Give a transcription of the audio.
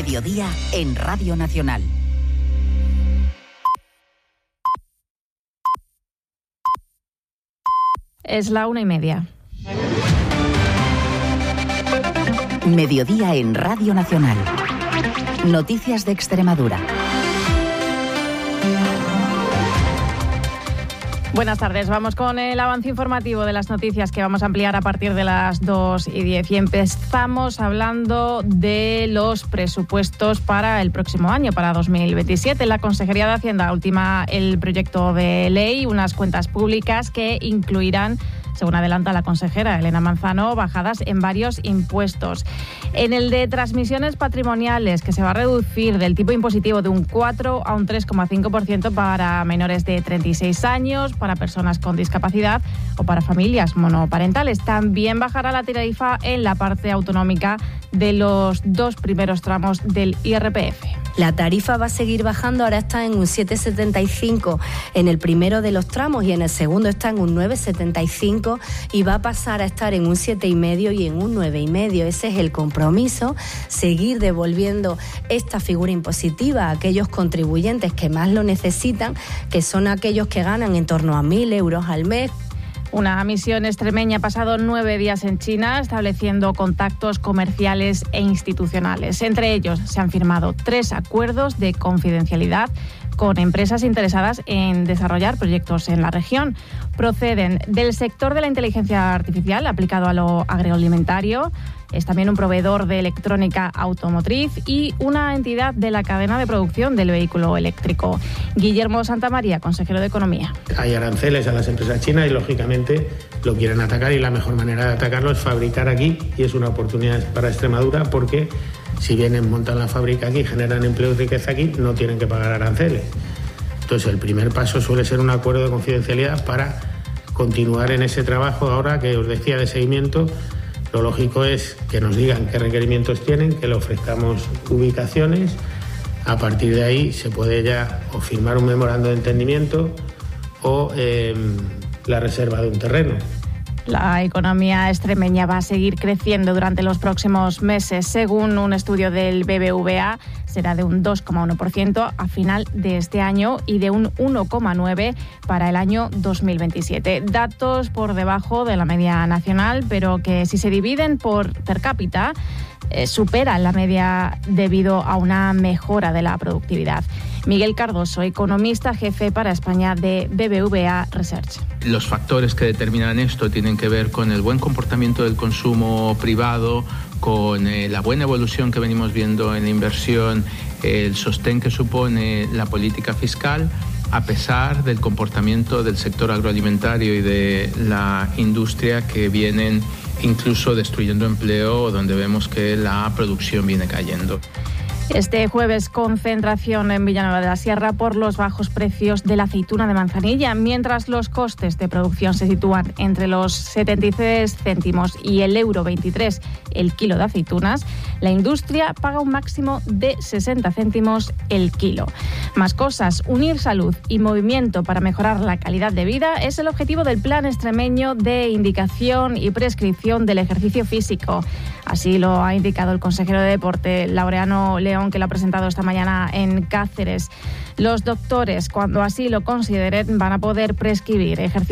Mediodía en Radio Nacional. Es la 1:30. Mediodía en Radio Nacional. Noticias de Extremadura. Buenas tardes, vamos con el avance informativo de las noticias que vamos a ampliar a partir de las 2:10 y empezamos hablando de los presupuestos para el próximo año, para 2027. La Consejería de Hacienda ultima el proyecto de ley, unas cuentas públicas que incluirán, según adelanta la consejera Elena Manzano, bajadas en varios impuestos. En el de transmisiones patrimoniales, que se va a reducir del tipo impositivo de un 4 a un 3,5% para menores de 36 años, para personas con discapacidad o para familias monoparentales. También bajará la tarifa en la parte autonómica de los 2 primeros tramos del IRPF. La tarifa va a seguir bajando, ahora está en un 7,75 en el primero de los tramos y en el segundo está en un 9,75 y va a pasar a estar en un 7,5 y en un 9,5. Ese es el compromiso, seguir devolviendo esta figura impositiva a aquellos contribuyentes que más lo necesitan, que son aquellos que ganan en torno a 1.000 euros al mes. Una misión extremeña ha pasado 9 días en China, estableciendo contactos comerciales e institucionales. Entre ellos se han firmado 3 acuerdos de confidencialidad con empresas interesadas en desarrollar proyectos en la región. Proceden del sector de la inteligencia artificial aplicado a lo agroalimentario, es también un proveedor de electrónica automotriz y una entidad de la cadena de producción del vehículo eléctrico. Guillermo Santamaría, consejero de Economía. Hay aranceles a las empresas chinas y, lógicamente, lo quieren atacar y la mejor manera de atacarlo es fabricar aquí y es una oportunidad para Extremadura porque si vienen, montan la fábrica aquí, generan empleo y riqueza aquí, no tienen que pagar aranceles. Entonces, el primer paso suele ser un acuerdo de confidencialidad para continuar en ese trabajo ahora que os decía de seguimiento. Lo lógico es que nos digan qué requerimientos tienen, que le ofrezcamos ubicaciones. A partir de ahí se puede ya o firmar un memorando de entendimiento o la reserva de un terreno. La economía extremeña va a seguir creciendo durante los próximos meses. Según un estudio del BBVA, será de un 2,1% a final de este año y de un 1,9% para el año 2027. Datos por debajo de la media nacional, pero que si se dividen por per cápita, supera la media debido a una mejora de la productividad. Miguel Cardoso, economista jefe para España de BBVA Research. Los factores que determinan esto tienen que ver con el buen comportamiento del consumo privado, con la buena evolución que venimos viendo en la inversión, el sostén que supone la política fiscal, a pesar del comportamiento del sector agroalimentario y de la industria que vienen incluso destruyendo empleo, donde vemos que la producción viene cayendo. Este jueves, concentración en Villanueva de la Sierra por los bajos precios de la aceituna de manzanilla. Mientras los costes de producción se sitúan entre los 73 céntimos y el euro 23 el kilo de aceitunas, la industria paga un máximo de 60 céntimos el kilo. Más cosas, unir salud y movimiento para mejorar la calidad de vida es el objetivo del Plan Extremeño de Indicación y Prescripción del Ejercicio Físico. Así lo ha indicado el consejero de Deporte, Laureano León, que lo ha presentado esta mañana en Cáceres. Los doctores, cuando así lo consideren, van a poder prescribir ejercicio